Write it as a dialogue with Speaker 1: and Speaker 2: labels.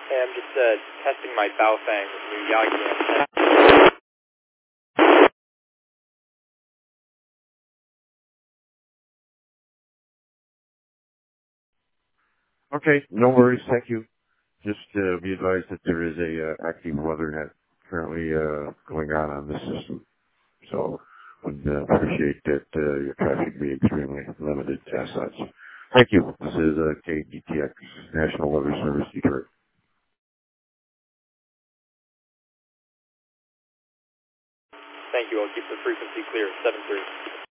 Speaker 1: Hey, I'm just testing my Baofeng with new Yagi antenna.
Speaker 2: Okay, no worries. Thank you. Just be advised that there is a active weather net currently going on the system. So would appreciate that your traffic be extremely limited as such. Thank you. This is KDTX, National Weather Service, Detroit.
Speaker 1: Thank you. I'll keep the frequency clear. 7-3.